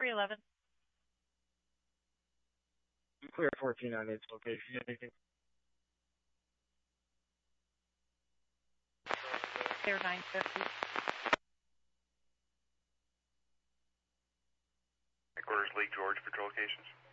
311. Clear 14 on its location. Anything? Clear 950. Headquarters Lake George patrol locations.